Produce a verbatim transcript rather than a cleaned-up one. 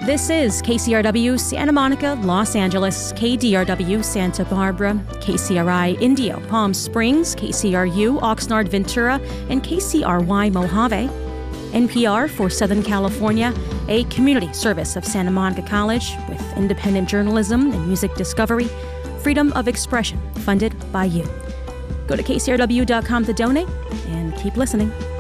This is K C R W Santa Monica, Los Angeles, K D R W Santa Barbara, K C R I Indio, Palm Springs, K C R U Oxnard Ventura, and K C R Y Mojave. N P R for Southern California, a community service of Santa Monica College with independent journalism and music discovery, freedom of expression, funded by you. Go to K C R W dot com to donate and keep listening.